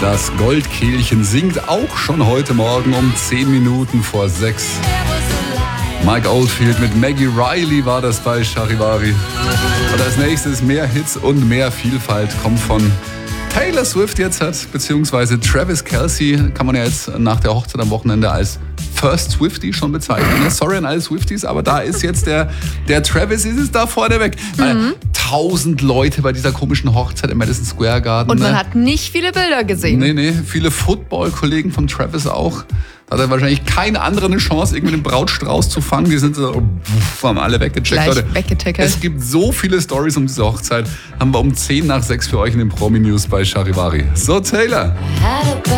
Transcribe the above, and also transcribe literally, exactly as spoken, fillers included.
Das Goldkehlchen singt auch schon heute Morgen um zehn Minuten vor sechs. Mike Oldfield mit Maggie Riley war das bei Charivari. Und als nächstes mehr Hits und mehr Vielfalt kommt von Taylor Swift jetzt hat, beziehungsweise Travis Kelce, kann man ja jetzt nach der Hochzeit am Wochenende als First Swiftie schon bezeichnen. Sorry an alle Swifties, aber da ist jetzt der, der Travis ist es da vorne weg. Mhm. Tausend Leute bei dieser komischen Hochzeit im Madison Square Garden. Und man ne? hat nicht viele Bilder gesehen. Nee, nee, viele Football-Kollegen von Travis auch. Da hat er wahrscheinlich keine andere eine Chance, irgendwie den Brautstrauß zu fangen. Die sind so, pff, haben alle weggecheckt. Gleich Leute, weggetickert. es gibt so viele Storys um diese Hochzeit. Haben wir um zehn nach sechs für euch in den Promi-News bei Charivari. So, Taylor.